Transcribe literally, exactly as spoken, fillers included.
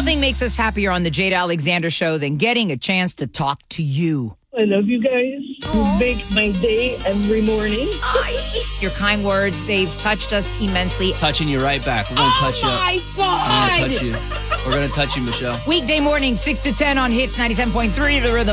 Nothing makes us happier on the Jade Alexander Show than getting a chance to talk to you. I love you guys. You make my day every morning. Your kind words, they've touched us immensely. Touching you right back. We're going to touch you. Oh, my We're God. going to touch you. We're going to touch you, Michelle. Weekday morning, six to ten on Hits ninety-seven point three, The Rhythm.